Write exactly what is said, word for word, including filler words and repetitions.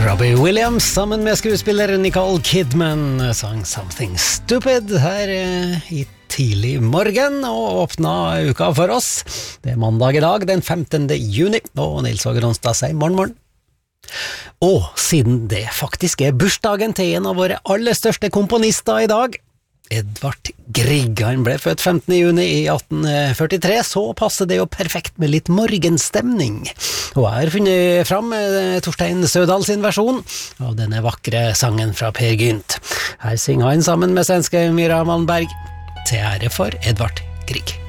Robbie Williams sammen med skuespiller Nicole Kidman sang Something Stupid her i tidlig morgen og åpna uka for oss. Det er mandag i dag, den femtende juni, og Nils Åge Ronstad sier morgen, morgen. Og siden det faktisk er bursdagen til en av våre aller største komponister i dag, Edvard Grieg, han ble født femtende juni i atten førtitre, så passer det jo perfekt med litt morgenstemning. Og jeg har funnet fram Torstein Sødal sin versjon av denne vakre sangen fra Per Gynt. Her synger han sammen med svenske Myra Malmberg til ære for Edvard Grieg.